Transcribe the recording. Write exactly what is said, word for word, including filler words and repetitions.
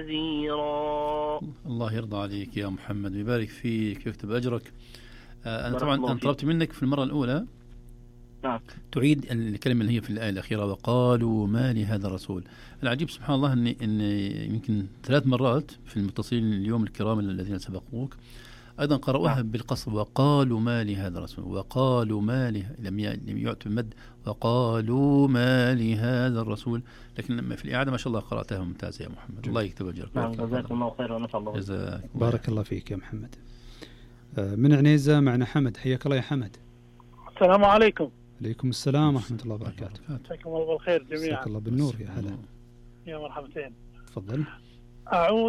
نذيرا. الله يرضى عليك يا محمد ويبارك فيك ويكتب أجرك. آه أنا طبعا أنا طلبت منك في المرة الأولى نعم. تعيد الكلمة اللي هي في الآية الأخيرة وقالوا ما لهذا الرسول. العجيب سبحان الله أن إن يمكن ثلاث مرات في المتصلين اليوم الكرام الذين سبقوك أيضا قرأوها نعم. بالقصر وقالوا ما لهذا الرسول وقالوا ما له لم يعطوا مد وقالوا ما لهذا الرسول، لكن لما في الإعادة ما شاء الله قرأتها ممتازة يا محمد. الله يكتب أجرك. نعم جزاك الله خير ونفع الله. جزاك بارك الله فيك يا محمد. من عنيزة معنا حمد، حياك الله يا حمد. السلام عليكم. عليكم السلام ورحمة الله وبركاته. مساكم الله بالخير جميعا. مساك الله بالنور يا هلا. يا مرحبتين. تفضل. أعوذ